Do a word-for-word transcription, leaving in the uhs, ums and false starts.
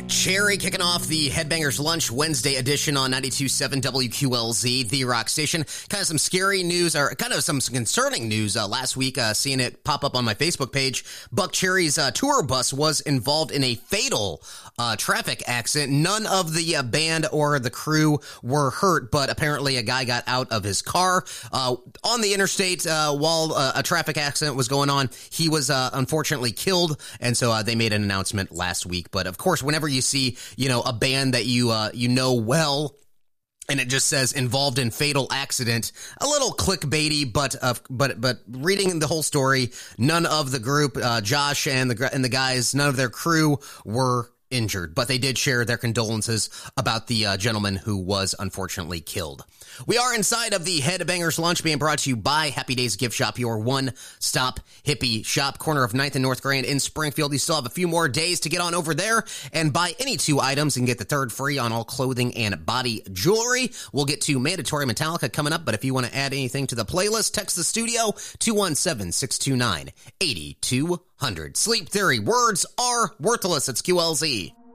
Buck Cherry kicking off the Headbangers Lunch Wednesday edition on ninety-two point seven W Q L Z, the rock station. Kind of some scary news, or kind of some concerning news uh, last week, uh, seeing it pop up on my Facebook page. Buck Cherry's uh, tour bus was involved in a fatal uh, traffic accident. None of the uh, band or the crew were hurt, but apparently a guy got out of his car uh, on the interstate uh, while uh, a traffic accident was going on. He was uh, unfortunately killed, and so uh, they made an announcement last week. But of course, whenever you see, you know, a band that you uh, you know well, and it just says involved in fatal accident, a little clickbaity, but uh, but but reading the whole story, none of the group, uh, Josh and the and the guys, none of their crew were injured, but they did share their condolences about the uh, gentleman who was unfortunately killed. We are inside of the Headbangers Lunch, being brought to you by Happy Days Gift Shop, your one-stop hippie shop, corner of ninth and North Grand in Springfield. You still have a few more days to get on over there and buy any two items and get the third free on all clothing and body jewelry. We'll get to Mandatory Metallica coming up, but if you want to add anything to the playlist, text the studio, two one seven, six two nine, eight two zero zero. Sleep Theory, words are worthless. It's Q L Z.